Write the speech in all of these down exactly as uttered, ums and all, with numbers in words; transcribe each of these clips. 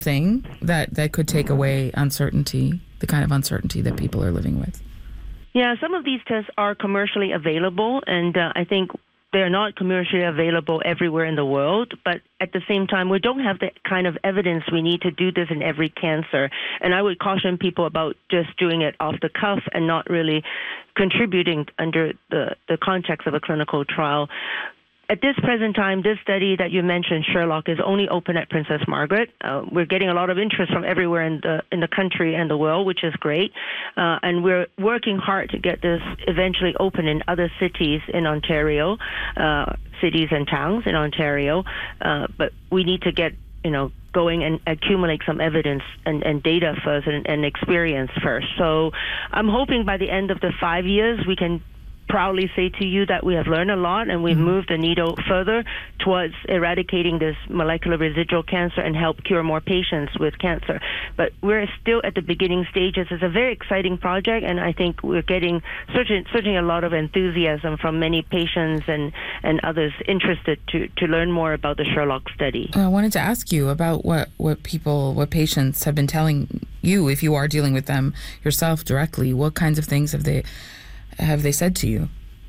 thing that, that could take away uncertainty, the kind of uncertainty that people are living with? Yeah, some of these tests are commercially available, and uh, I think they're not commercially available everywhere in the world, but at the same time, we don't have the kind of evidence we need to do this in every cancer. And I would caution people about just doing it off the cuff and not really contributing under the, the context of a clinical trial. At this present time, this study that you mentioned, Sherlock, is only open at Princess Margaret. Uh, we're getting a lot of interest from everywhere in the in the country and the world, which is great. Uh, and we're working hard to get this eventually open in other cities in Ontario, uh, cities and towns in Ontario. Uh, but we need to get, you know, going and accumulate some evidence and, and data first and, and experience first. So I'm hoping by the end of the five years, we can proudly say to you that we have learned a lot and we've moved the needle further towards eradicating this molecular residual cancer and help cure more patients with cancer. But we're still at the beginning stages. It's a very exciting project, and I think we're getting certainly, certainly a lot of enthusiasm from many patients and, and others interested to, to learn more about the Sherlock study. I wanted to ask you about what, what people, what patients have been telling you, if you are dealing with them yourself directly. What kinds of things have they have they said to you?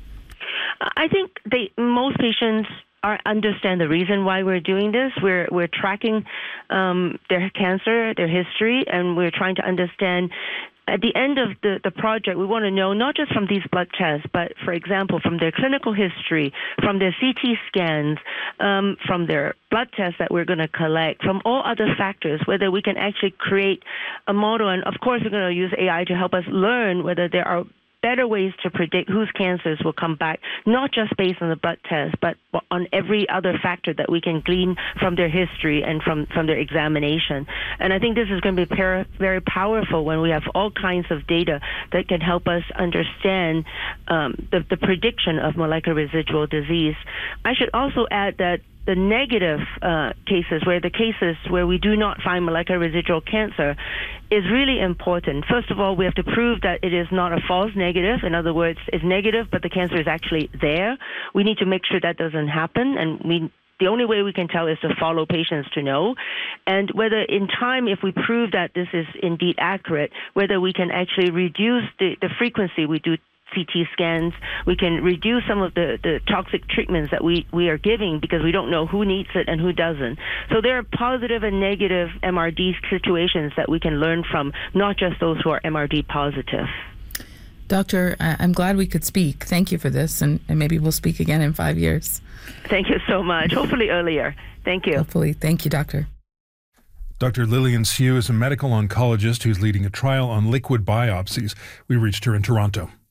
I think they most patients are understand the reason why we're doing this. We're we're tracking um, their cancer, their history, and we're trying to understand. At the end of the, the project, we want to know not just from these blood tests, but, for example, from their clinical history, from their C T scans, um, from their blood tests that we're going to collect, from all other factors, whether we can actually create a model. And, of course, we're going to use A I to help us learn whether there are better ways to predict whose cancers will come back, not just based on the blood test, but on every other factor that we can glean from their history and from, from their examination. And I think this is going to be par- very powerful when we have all kinds of data that can help us understand um, the, the prediction of molecular residual disease. I should also add that the negative uh, cases, where the cases where we do not find molecular residual cancer, is really important. First of all, we have to prove that it is not a false negative. In other words, it's negative, but the cancer is actually there. We need to make sure that doesn't happen, and we the only way we can tell is to follow patients to know. And whether in time, if we prove that this is indeed accurate, whether we can actually reduce the, the frequency we do C T scans, we can reduce some of the, the toxic treatments that we, we are giving because we don't know who needs it and who doesn't. So there are positive and negative M R D situations that we can learn from, not just those who are M R D positive. Doctor, I'm glad we could speak. Thank you for this, and, and maybe we'll speak again in five years. Thank you so much. Hopefully earlier. Thank you. Hopefully. Thank you, Doctor. Doctor Lillian Siu is a medical oncologist who's leading a trial on liquid biopsies. We reached her in Toronto.